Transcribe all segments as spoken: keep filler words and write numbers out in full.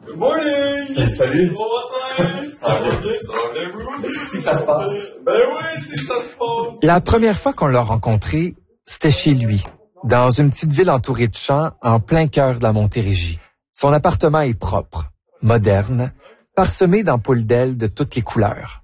Good morning! Salut, salut! Bon matin! Ça va bien? Ça va bien, vous? Si ça se passe. Ben oui, si ça se passe! La première fois qu'on l'a rencontré, c'était chez lui, dans une petite ville entourée de champs, en plein cœur de la Montérégie. Son appartement est propre, moderne, parsemé d'ampoules d'ailes de toutes les couleurs.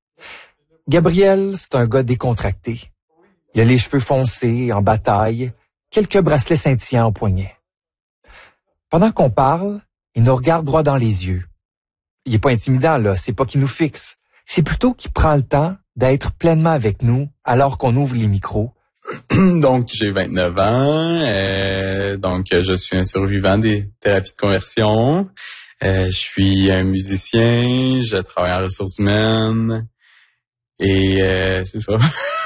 Gabriel, c'est un gars décontracté. Il a les cheveux foncés, en bataille, quelques bracelets scintillants au poignet. Pendant qu'on parle, il nous regarde droit dans les yeux. Il est pas intimidant, là, c'est pas qu'il nous fixe. C'est plutôt qu'il prend le temps d'être pleinement avec nous alors qu'on ouvre les micros. Donc, j'ai vingt-neuf ans. Euh, donc, je suis un survivant des thérapies de conversion. Euh, je suis un musicien. Je travaille en ressources humaines. Et euh, c'est ça.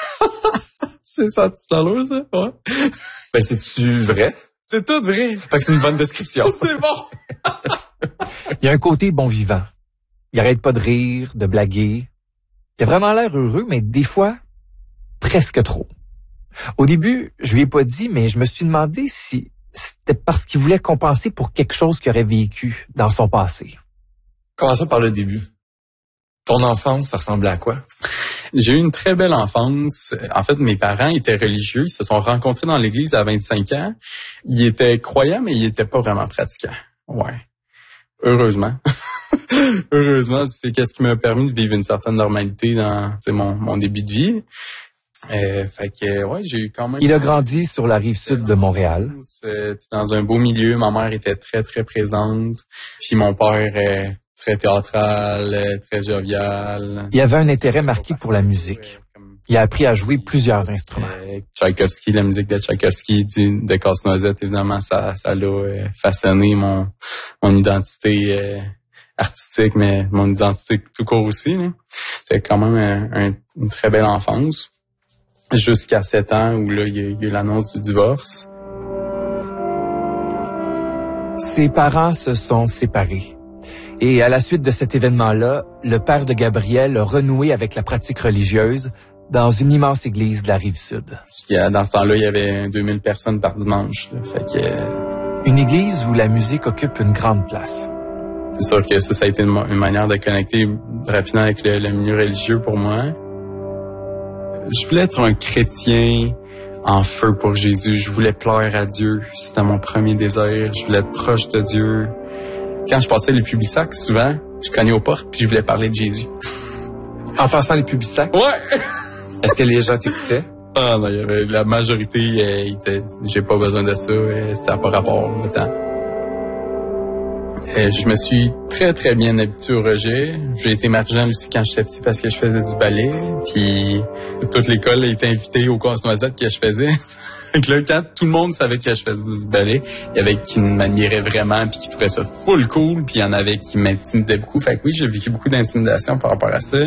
C'est ça, tout à l'heure, ça? Ouais. Ben, c'est-tu vrai? C'est tout vrai. Fait que c'est une bonne description. C'est bon. Il y a un côté bon vivant. Il arrête pas de rire, de blaguer. Il a vraiment l'air heureux, mais des fois, presque trop. Au début, je lui ai pas dit, mais je me suis demandé si c'était parce qu'il voulait compenser pour quelque chose qu'il aurait vécu dans son passé. Commençons par le début. Ton enfance, ça ressemblait à quoi? J'ai eu une très belle enfance. En fait, mes parents étaient religieux. Ils se sont rencontrés dans l'église à vingt-cinq ans. Ils étaient croyants, mais ils étaient pas vraiment pratiquants. Ouais. Heureusement. Heureusement, c'est qu'est-ce qui m'a permis de vivre une certaine normalité dans mon, mon début de vie. Euh, fait que, ouais, j'ai eu quand même... Il a grandi sur la rive sud de Montréal. C'était dans un beau milieu. Ma mère était très, très présente. Puis mon père... Euh, très théâtral, très jovial. Il avait un intérêt marqué pour la musique. Il a appris à jouer plusieurs instruments. Euh, Tchaïkovski, la musique de Tchaïkovski, du, de Casse-Noisette, évidemment, ça, ça l'a euh, façonné mon, mon identité euh, artistique, mais mon identité tout court aussi. Là. C'était quand même un, un, une très belle enfance. Jusqu'à sept ans où là, il y a eu l'annonce du divorce. Ses parents se sont séparés. Et à la suite de cet événement-là, le père de Gabriel a renoué avec la pratique religieuse dans une immense église de la Rive-Sud. Dans ce temps-là, il y avait deux mille personnes par dimanche. Là. Fait que... Une église où la musique occupe une grande place. C'est sûr que ça, ça a été une, une manière de connecter rapidement avec le, le milieu religieux pour moi. Je voulais être un chrétien en feu pour Jésus. Je voulais plaire à Dieu. C'était mon premier désir. Je voulais être proche de Dieu. Quand je passais les Publisac, souvent, je cognais aux portes puis je voulais parler de Jésus. En passant les Publisac? Ouais! Est-ce que les gens t'écoutaient? Ah non, il y avait la majorité, euh, il était, j'ai pas besoin de ça, euh, ça n'a pas rapport le temps. Euh, je me suis très très bien habitué au rejet. J'ai été marginal aussi quand j'étais petit parce que je faisais du ballet. Puis toute l'école était invitée au Casse-Noisette que je faisais. Donc là, quand tout le monde savait que je faisais du ballet, il y avait qui m'admirait vraiment puis qui trouvait ça full cool, puis il y en avait qui m'intimidaient beaucoup. Fait que oui, j'ai vécu beaucoup d'intimidation par rapport à ça.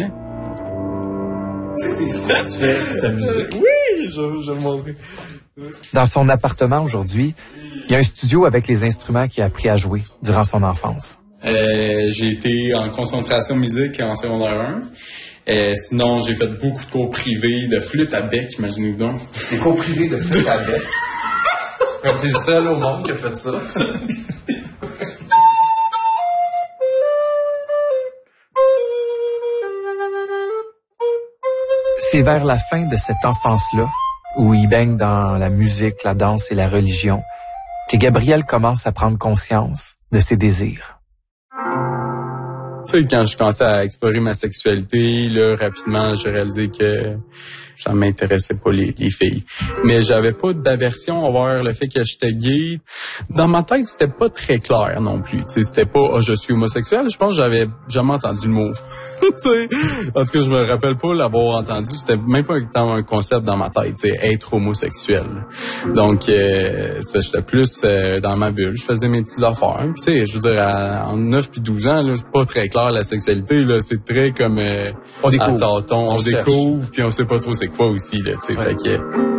C'est ça que tu fais, ta musique? Oui, je, je vais vous montrer. Dans son appartement aujourd'hui, il y a un studio avec les instruments qu'il a appris à jouer durant son enfance. Euh, j'ai été en concentration musique en secondaire un. Euh, sinon, j'ai fait beaucoup de cours privés de flûte à bec, imaginez-vous donc. Des cours privés de flûte à bec. Comme t'es le seul au monde qui a fait ça. C'est vers la fin de cette enfance-là, où il baigne dans la musique, la danse et la religion, que Gabriel commence à prendre conscience de ses désirs. Tu sais, quand je commençais à explorer ma sexualité, là, rapidement, j'ai réalisé que ça m'intéressait pas les, les filles. Mais j'avais pas d'aversion envers le fait que j'étais gay. Dans ma tête, c'était pas très clair non plus. Tu sais, c'était pas oh, je suis homosexuel. Je pense que j'avais jamais entendu le mot. Tu sais, en tout cas, je me rappelle pas l'avoir entendu. C'était même pas un concept dans ma tête. Tu sais, être homosexuel. Donc, euh, ça, j'étais plus euh, dans ma bulle. Je faisais mes petites affaires. Puis, tu sais, je veux dire, à, en neuf puis douze ans, là, c'est pas très clair la sexualité. Là, c'est très comme euh, on découvre. À tâtons. On, on découvre, puis on sait pas trop c'est quoi aussi, là, tu sais, ouais. Fait que...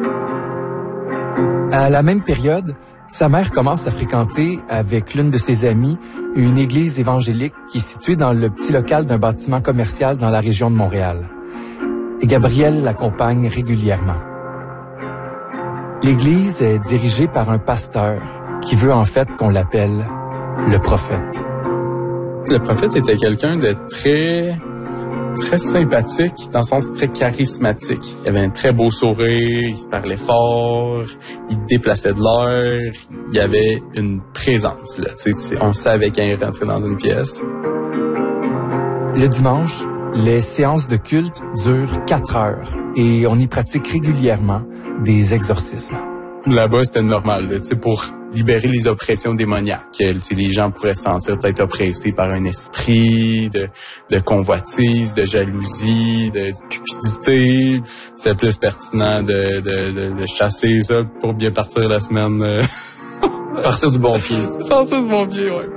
À la même période, sa mère commence à fréquenter avec l'une de ses amies une église évangélique qui est située dans le petit local d'un bâtiment commercial dans la région de Montréal. Et Gabriel l'accompagne régulièrement. L'église est dirigée par un pasteur qui veut en fait qu'on l'appelle le prophète. Le prophète était quelqu'un de très, très sympathique, dans le sens très charismatique. Il avait un très beau sourire, il parlait fort, il déplaçait de l'air, il y avait une présence, là. Tu sais, on savait quand il rentrait dans une pièce. Le dimanche, les séances de culte durent quatre heures et on y pratique régulièrement des exorcismes. Là-bas, c'était normal, là, tu sais, pour libérer les oppressions démoniaques. Tu sais, les gens pourraient se sentir peut-être oppressés par un esprit de, de convoitise, de jalousie, de cupidité. C'est plus pertinent de, de, de, de chasser ça pour bien partir la semaine. Euh... Partir du bon pied. Partir du bon pied, ouais.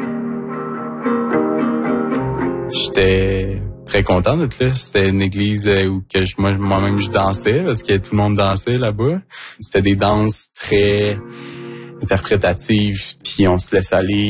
J'étais très content d'être là. C'était une église où que je, moi, moi-même je dansais parce que tout le monde dansait là-bas. C'était des danses très interprétatives, puis on se laisse aller.